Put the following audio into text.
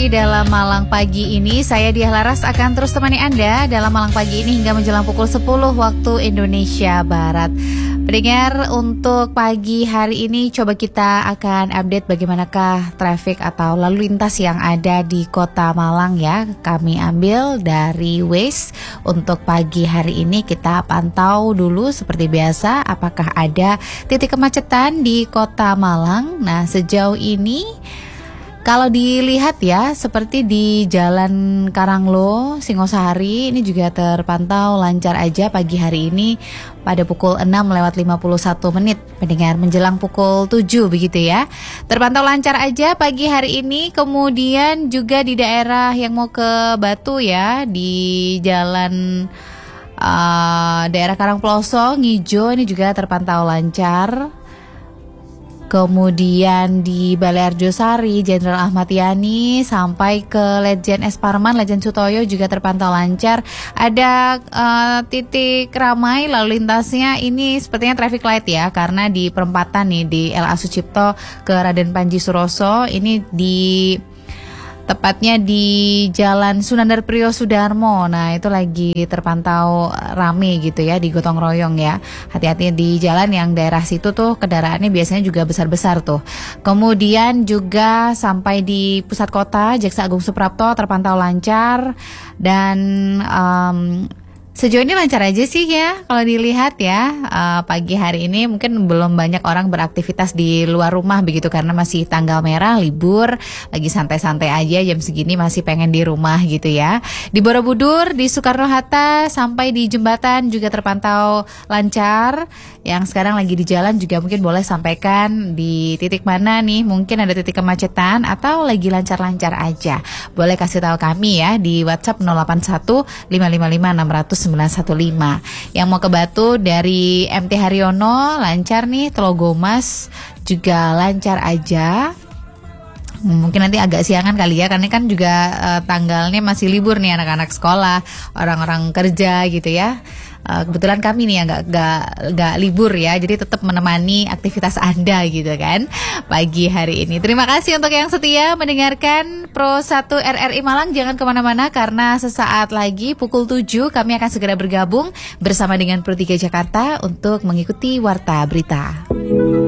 kembali dalam Malang Pagi ini. Saya Diah Laras akan terus temani Anda dalam Malang Pagi ini hingga menjelang pukul 10 waktu Indonesia Barat. Pendengar, untuk pagi hari ini coba kita akan update bagaimanakah traffic atau lalu lintas yang ada di Kota Malang ya. Kami ambil dari Waze. Untuk pagi hari ini kita pantau dulu seperti biasa apakah ada titik kemacetan di Kota Malang. Nah, sejauh ini kalau dilihat ya, seperti di Jalan Karanglo, Singosari, ini juga terpantau lancar aja pagi hari ini pada pukul 6:51 pendengar, menjelang pukul 7 begitu ya. Terpantau lancar aja pagi hari ini. Kemudian juga di daerah yang mau ke Batu ya, di Jalan daerah Karangploso, Ngijo, ini juga terpantau lancar. Kemudian di Balai Arjosari, Jenderal Ahmad Yani sampai ke Lejen S. Parman, Lejen Sutoyo juga terpantau lancar. Ada titik ramai lalu lintasnya ini sepertinya traffic light ya, karena di perempatan nih di LA Sucipto ke Raden Panji Suroso, ini di tepatnya di Jalan Sunandar Priyo Sudarmo. Nah, itu lagi terpantau rame gitu ya, di gotong royong ya. Hati-hati di jalan yang daerah situ tuh kendaraannya biasanya juga besar-besar tuh. Kemudian juga sampai di pusat kota, Jaksa Agung Suprapto terpantau lancar. Dan sejauh ini lancar aja sih ya kalau dilihat ya. Pagi hari ini mungkin belum banyak orang beraktivitas di luar rumah begitu karena masih tanggal merah, libur, lagi santai-santai aja jam segini masih pengen di rumah gitu ya. Di Borobudur, di Soekarno-Hatta sampai di jembatan juga terpantau lancar. Yang sekarang lagi di jalan juga mungkin boleh sampaikan di titik mana nih, mungkin ada titik kemacetan atau lagi lancar-lancar aja. Boleh kasih tahu kami ya di WhatsApp 081 555 600 915. Yang mau ke Batu dari MT Haryono lancar nih, Telogomas juga lancar aja. Mungkin nanti agak siangan kali ya, karena kan juga tanggalnya masih libur nih anak-anak sekolah, orang-orang kerja gitu ya. Kebetulan kami nih yang nggak libur ya, jadi tetap menemani aktivitas Anda gitu kan pagi hari ini. Terima kasih untuk yang setia mendengarkan Pro 1 RRI Malang. Jangan kemana-mana karena sesaat lagi pukul 7 kami akan segera bergabung bersama dengan Pro 3 Jakarta untuk mengikuti Warta Berita.